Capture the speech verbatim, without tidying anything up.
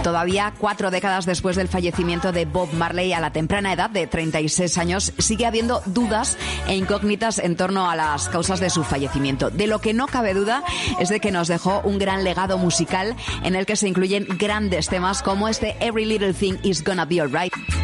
Todavía cuatro décadas después del fallecimiento de Bob Marley a la temprana edad de treinta y seis años, sigue habiendo dudas e incógnitas en torno a las causas de su fallecimiento. De lo que no cabe duda es de que nos dejó un gran legado musical en el que se incluyen grandes temas como este Every Little Thing Is Gonna Be Alright.